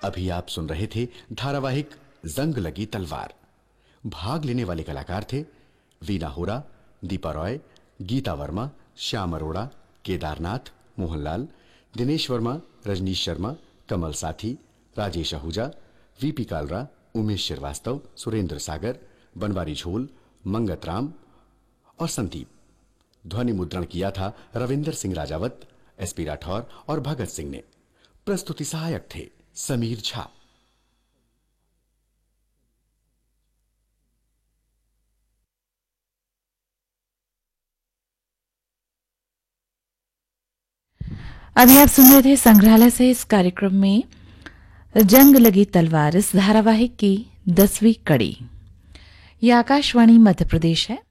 अभी आप सुन रहे थे धारावाहिक जंग लगी तलवार। भाग लेने वाले कलाकार थे वीना होरा, दीपा रॉय, गीता वर्मा, श्याम अरोड़ा, केदारनाथ, मोहनलाल, दिनेश वर्मा, रजनीश शर्मा, कमल साथी, राजेश आहूजा, वीपी कालरा, उमेश श्रीवास्तव, सुरेंद्र सागर, बनवारी झोल, मंगत राम और संदीप। ध्वनि मुद्रण किया था रविंदर सिंह राजावत, एसपी राठौर और भगत सिंह ने। प्रस्तुति सहायक थे समीर झा। अभी आप सुन रहे थे संग्रहालय से इस कार्यक्रम में जंग लगी तलवार, इस धारावाहिक की 10वीं कड़ी। यह आकाशवाणी मध्य प्रदेश है।